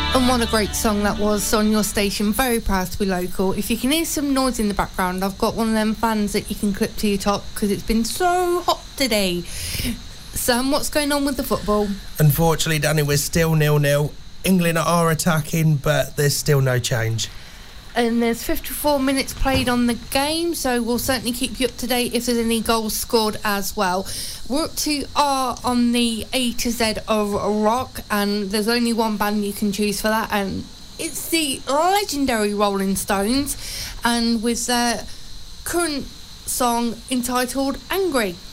And what a great song that was on your station. Very proud to be local. If you can hear some noise in the background, I've got one of them fans that you can clip to your top because it's been so hot today. Sam, what's going on with the football? Unfortunately, Danny, we're still 0-0. England are attacking, but there's still no change. And there's 54 minutes played on the game, so we'll certainly keep you up to date if there's any goals scored as well. We're up to R on the A to Z of rock, and there's only one band you can choose for that, and it's the legendary Rolling Stones, and with their current song entitled Angry.